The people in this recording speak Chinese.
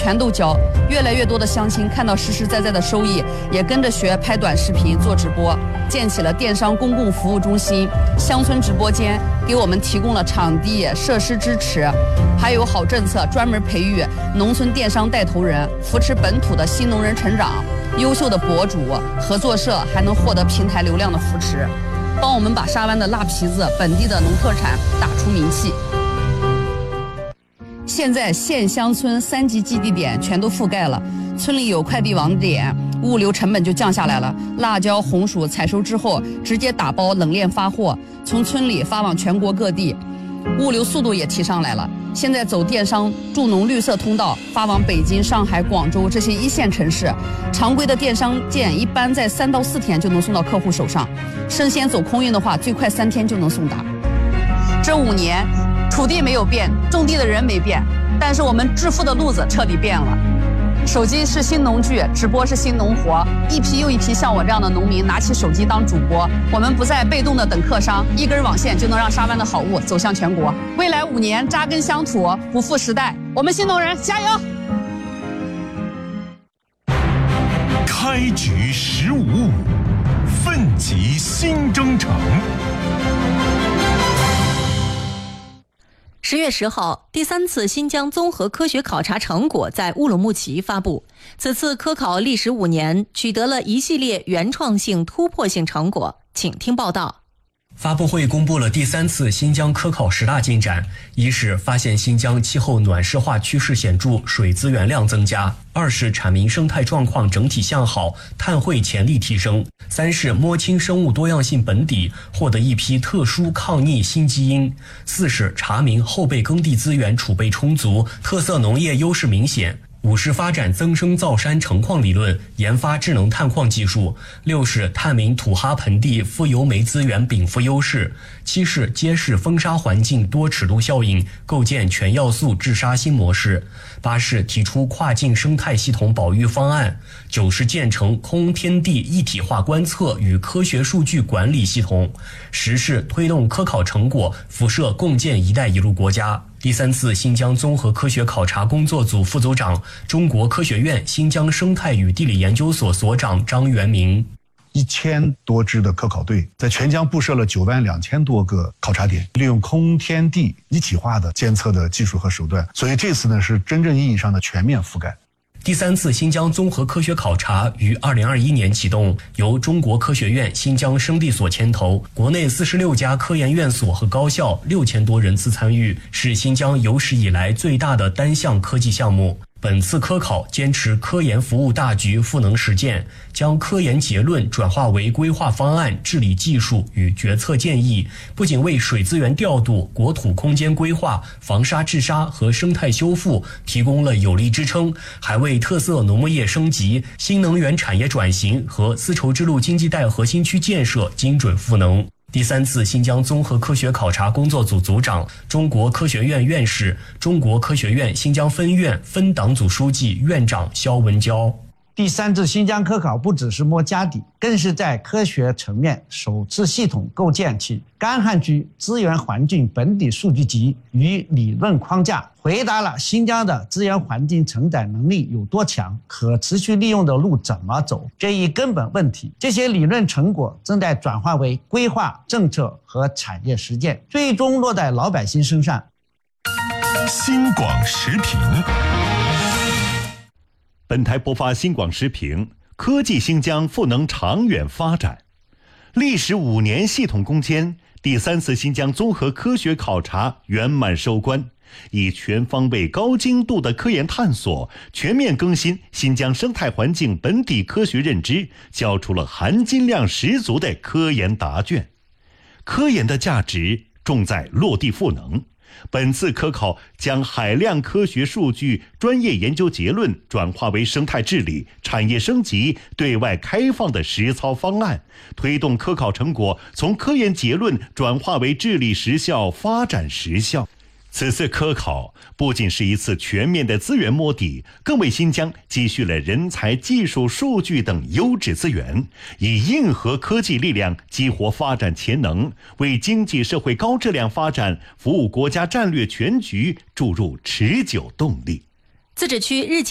全都教。越来越多的乡亲看到实实在在的收益，也跟着学拍短视频、做直播，建起了电商公共服务中心、乡村直播间，给我们提供了场地、设施支持，还有好政策专门培育农村电商带头人，扶持本土的新农人成长。优秀的博主、合作社还能获得平台流量的扶持，帮我们把沙湾的辣皮子、本地的农特产打出名气。现在县乡村3级基地点全都覆盖了，村里有快递网点，物流成本就降下来了。辣椒、红薯采收之后直接打包冷链发货，从村里发往全国各地，物流速度也提上来了。现在走电商助农绿色通道，发往北京、上海、广州这些1线城市，常规的电商件一般在3到4天就能送到客户手上，生鲜走空运的话，最快3天就能送达。这5年，土地没有变，种地的人没变，但是我们致富的路子彻底变了。手机是新农具，直播是新农活，一批又一批像我这样的农民拿起手机当主播，我们不再被动的等客商，一根网线就能让沙湾的好物走向全国。未来5年扎根乡土，不负时代，我们新农人加油！ 开局15物，奋起新征程。 10月10号，第3次新疆综合科学考察成果在乌鲁木齐发布。此次科考历时5年，取得了一系列原创性、突破性成果。请听报道。 发布会公布了第3次新疆科考10大进展：一是发现新疆气候暖湿化趋势显著，水资源量增加；二是阐明生态状况整体向好，碳汇潜力提升；三是摸清生物多样性本底，获得一批特殊抗逆新基因；四是查明后备耕地资源储备充足，特色农业优势明显；五是发展增生造山成矿理论，研发智能探矿技术；六是探明土哈盆地富油煤资源禀赋优势；七是揭示风沙环境多尺度效应，构建全要素治沙新模式；八是提出跨境生态系统保育方案；九是建成空天地一体化观测与科学数据管理系统；十是推动科考成果辐射共建一带一路国家。第3次新疆综合科学考察工作组副组长、中国科学院新疆生态与地理研究所所长张元明 ：1000多支的科考队在全疆布设了92000多个考察点，利用空天地一体化的监测的技术和手段，所以这次呢是真正意义上的全面覆盖。 第3次新疆综合科学考察于2021年启动，由中国科学院新疆生地所牵头，国内46家科研院所和高校6000多人次参与，是新疆有史以来最大的单项科技项目。本次科考坚持科研服务大局赋能实践，将科研结论转化为规划方案、治理技术与决策建议，不仅为水资源调度、国土空间规划、防沙治沙和生态修复提供了有力支撑，还为特色农牧业升级、新能源产业转型和丝绸之路经济带核心区建设精准赋能。第3次新疆综合科学考察工作组组长、中国科学院院士、中国科学院新疆分院分党组书记、院长肖文娇。 第3次新疆科考不只是摸家底，更是在科学层面首次系统构建起干旱区资源环境本地数据集与理论框架，回答了新疆的资源环境承载能力有多强，可持续利用的路怎么走这一根本问题。这些理论成果正在转化为规划、政策和产业实践，最终落在老百姓身上。 新广时评。 本台播发新广时评：科技新疆赋能长远发展。历时5年系统攻坚，第3次新疆综合科学考察圆满收官，以全方位高精度的科研探索，全面更新新疆生态环境本底科学认知，交出了含金量十足的科研答卷。科研的价值重在落地赋能。本次科考将海量科学数据、专业研究结论转化为生态治理、产业升级、对外开放的实操方案，推动科考成果从科研结论转化为治理实效、发展实效。此次科考不仅是一次全面的资源摸底，更为新疆积蓄了人才、技术、数据等优质资源，以硬核科技力量激活发展潜能，为经济社会高质量发展、服务国家战略全局注入持久动力。 自治区日前